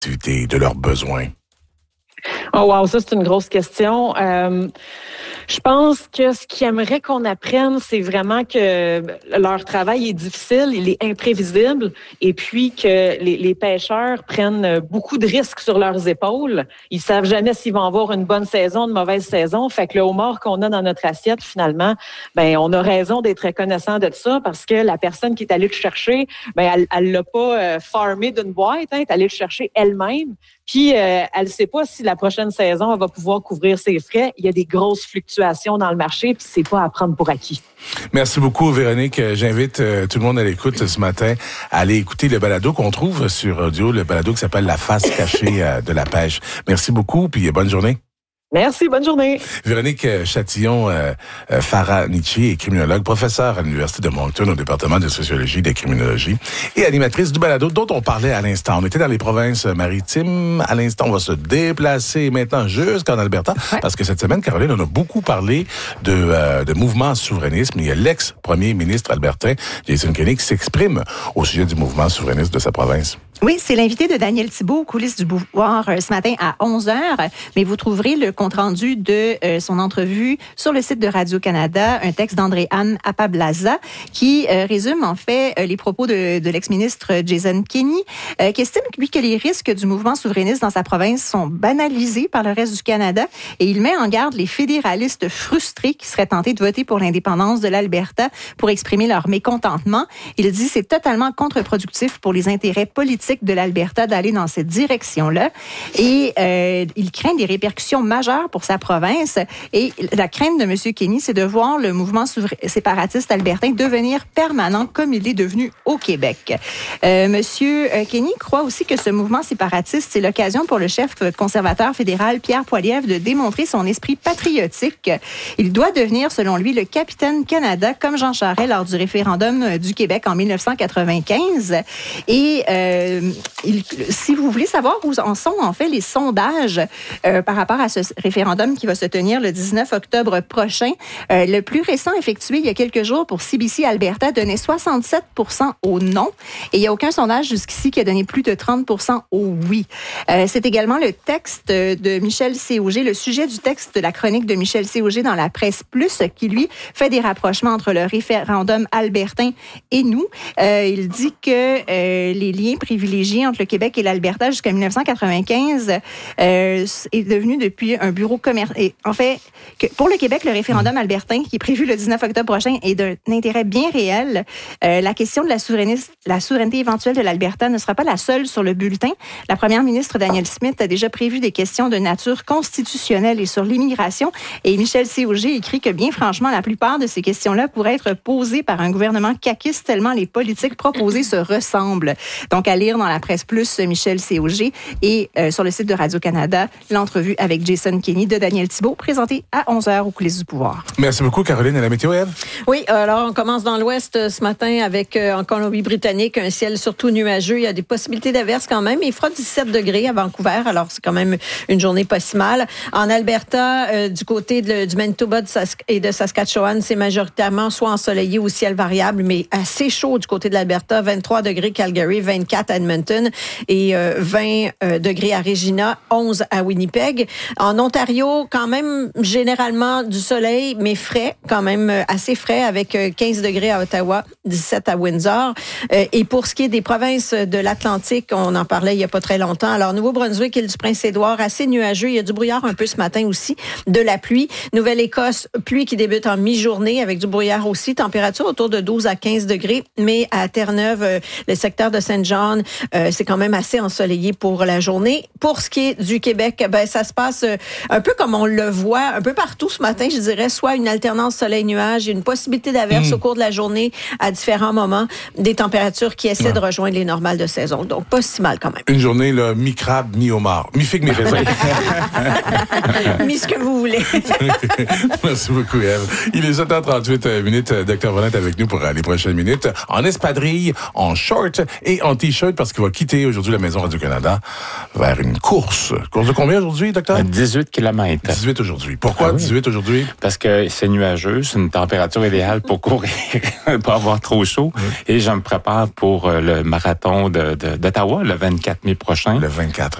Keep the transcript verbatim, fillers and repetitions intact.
de leurs besoins? Oh wow, ça c'est une grosse question. Euh, je pense que ce qu'ils aimeraient qu'on apprenne, c'est vraiment que leur travail est difficile, il est imprévisible, et puis que les, les pêcheurs prennent beaucoup de risques sur leurs épaules. Ils savent jamais s'ils vont avoir une bonne saison, une mauvaise saison. Fait que le homard qu'on a dans notre assiette, finalement, ben on a raison d'être reconnaissant de ça parce que la personne qui est allée le chercher, ben elle, elle l'a pas euh, farmé d'une boîte, hein, elle est allée le chercher elle-même. Puis, euh, elle ne sait pas si la prochaine saison, elle va pouvoir couvrir ses frais. Il y a des grosses fluctuations dans le marché, puis c'est pas à prendre pour acquis. Merci beaucoup, Véronique. J'invite euh, tout le monde à l'écoute ce matin à aller écouter le balado qu'on trouve sur audio, le balado qui s'appelle La face cachée euh, de la pêche. Merci beaucoup, puis bonne journée. Merci, bonne journée. Véronique Chatillon euh, euh, Farah-Nietzsche est criminologue, professeure à l'Université de Moncton au département de sociologie et de criminologie et animatrice du balado dont on parlait à l'instant. On était dans les provinces maritimes. À l'instant, on va se déplacer maintenant jusqu'en Alberta ouais. parce que cette semaine, Caroline, on a beaucoup parlé de, euh, de mouvement souverainisme. Il y a l'ex-premier ministre albertain, Jason Kenney, qui s'exprime au sujet du mouvement souverainiste de sa province. Oui, c'est l'invité de Daniel Thibault aux coulisses du pouvoir euh, ce matin à onze heures. Mais vous trouverez le compte-rendu de euh, son entrevue sur le site de Radio-Canada, un texte d'André-Anne Apablaza qui euh, résume en fait euh, les propos de, de l'ex-ministre Jason Kenney, euh, qui estime lui que les risques du mouvement souverainiste dans sa province sont banalisés par le reste du Canada et il met en garde les fédéralistes frustrés qui seraient tentés de voter pour l'indépendance de l'Alberta pour exprimer leur mécontentement. Il dit que c'est totalement contre-productif pour les intérêts politiques de l'Alberta d'aller dans cette direction-là. Et euh, il craint des répercussions majeures pour sa province. Et la crainte de M. Kenney, c'est de voir le mouvement souvera- séparatiste albertain devenir permanent comme il est devenu au Québec. Euh, M. Kenney croit aussi que ce mouvement séparatiste, c'est l'occasion pour le chef conservateur fédéral Pierre Poilievre de démontrer son esprit patriotique. Il doit devenir, selon lui, le capitaine Canada, comme Jean Charest lors du référendum du Québec en dix-neuf cent quatre-vingt-quinze. Et euh, Il, si vous voulez savoir où en sont en fait les sondages euh, par rapport à ce référendum qui va se tenir le dix-neuf octobre prochain, euh, le plus récent effectué il y a quelques jours pour C B C Alberta donnait soixante-sept pour cent au non et il n'y a aucun sondage jusqu'ici qui a donné plus de trente pour cent au oui. Euh, c'est également le texte de Michel C. Auger, le sujet du texte de la chronique de Michel C. Auger dans la Presse Plus qui lui fait des rapprochements entre le référendum albertain et nous. Euh, il dit que euh, les liens privilégiés entre le Québec et l'Alberta jusqu'en dix-neuf cent quatre-vingt-quinze euh, est devenu depuis un bureau commercial. En fait, que pour le Québec, le référendum albertain qui est prévu le dix-neuf octobre prochain est d'un intérêt bien réel. Euh, la question de la souveraineté, la souveraineté éventuelle de l'Alberta ne sera pas la seule sur le bulletin. La première ministre Danielle Smith a déjà prévu des questions de nature constitutionnelle et sur l'immigration. Et Michel C. Auger écrit que bien franchement, la plupart de ces questions-là pourraient être posées par un gouvernement caquiste tellement les politiques proposées se ressemblent. Donc, à lire dans la Presse Plus, Michel C. Auger et euh, sur le site de Radio-Canada, l'entrevue avec Jason Kenney de Daniel Thibault, présentée à onze heures aux coulisses du pouvoir. Merci beaucoup, Caroline. À la météo, Ève? Oui, alors on commence dans l'ouest ce matin avec, euh, en Colombie-Britannique, un ciel surtout nuageux. Il y a des possibilités d'averses quand même. Il fera dix-sept degrés à Vancouver, alors c'est quand même une journée pas si mal. En Alberta, euh, du côté de, du Manitoba de Sask- et de Saskatchewan, c'est majoritairement soit ensoleillé ou ciel variable, mais assez chaud du côté de l'Alberta. vingt-trois degrés Calgary, vingt-quatre à Edmonton et euh, vingt euh, degrés à Regina, onze à Winnipeg. En Ontario, quand même généralement du soleil, mais frais, quand même euh, assez frais, avec euh, quinze degrés à Ottawa, dix-sept à Windsor. Euh, et pour ce qui est des provinces de l'Atlantique, on en parlait il n'y a pas très longtemps. Alors, Nouveau-Brunswick, île du Prince-Édouard, assez nuageux. Il y a du brouillard un peu ce matin aussi, de la pluie. Nouvelle-Écosse, pluie qui débute en mi-journée avec du brouillard aussi. Température autour de douze à quinze degrés. Mais à Terre-Neuve, euh, le secteur de Saint-John, euh, c'est quand même assez ensoleillé pour la journée. Pour ce qui est du Québec, ben ça se passe euh, un peu comme on le voit un peu partout ce matin, je dirais, soit une alternance soleil-nuage, une possibilité d'averse mmh. au cours de la journée à différents moments, des températures qui essaient ouais. de rejoindre les normales de saison. Donc, pas si mal quand même. Une journée, là, mi-crabe, mi-homard. Mi-figue, mi-raisin. Mi ce que vous voulez. Merci beaucoup, Ève. Il est sept heures trente-huit minutes. Docteur Volante avec nous pour les prochaines minutes. En espadrille, en short et en t-shirt. parce qu'il va quitter aujourd'hui la Maison Radio-Canada vers une course. Course de combien aujourd'hui, docteur? dix-huit kilomètres. dix-huit aujourd'hui. Pourquoi ah oui. dix-huit aujourd'hui? Parce que c'est nuageux, c'est une température idéale pour courir, pas avoir trop chaud. Oui. Et je me prépare pour le marathon de, de, d'Ottawa le vingt-quatre mai prochain. Le vingt-quatre